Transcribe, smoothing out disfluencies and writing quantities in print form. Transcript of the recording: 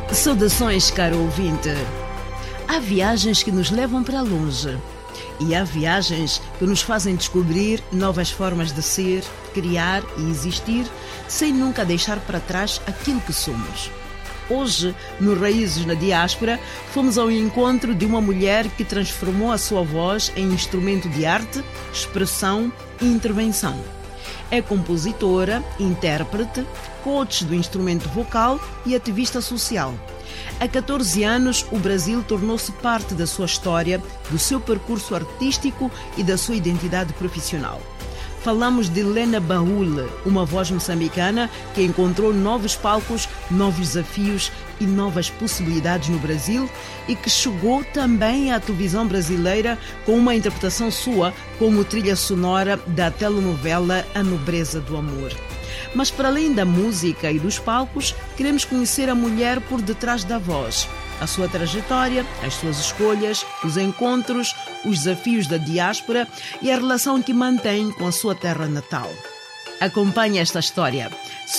Saudações, caro ouvinte. Há viagens que nos levam para longe e há viagens que nos fazem descobrir novas formas de ser, criar e existir sem nunca deixar para trás aquilo que somos. Hoje, no Raízes na Diáspora, fomos ao encontro de uma mulher que transformou a sua voz em instrumento de arte, expressão e intervenção. É compositora, intérprete, coach do instrumento vocal e ativista social. Há 14 anos, o Brasil tornou-se parte da sua história, do seu percurso artístico e da sua identidade profissional. Falamos de Lena Baúl, uma voz moçambicana que encontrou novos palcos, novos desafios e novas possibilidades no Brasil e que chegou também à televisão brasileira com uma interpretação sua como trilha sonora da telenovela A Nobreza do Amor. Mas para além da música e dos palcos, queremos conhecer a mulher por detrás da voz. A sua trajetória, as suas escolhas, os encontros, os desafios da diáspora e a relação que mantém com a sua terra natal. Acompanhe esta história.